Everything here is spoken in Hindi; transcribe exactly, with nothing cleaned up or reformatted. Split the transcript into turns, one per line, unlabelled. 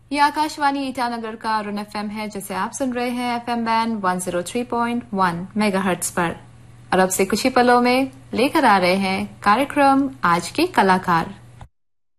ये आकाशवाणी ईटानगर का अरुण एफएम है, जिसे आप सुन रहे हैं एफएम बैंड एक सौ तीन पॉइंट एक मेगाहर्ट्ज पर। और अब से कुछ ही पलों में लेकर आ रहे हैं कार्यक्रम आज के कलाकार।